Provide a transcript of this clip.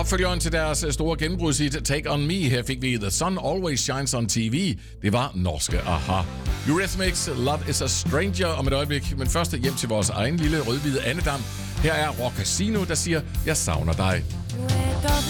Opfølgeren til deres store gennembrudshit Take On Me, her fik vi The Sun Always Shines On TV. Det var norske Aha. Eurythmics, Love Is A Stranger om et øjeblik, men først hjem til vores egen lille rødhvide andedam. Her er Rock Casino, der siger, jeg savner dig.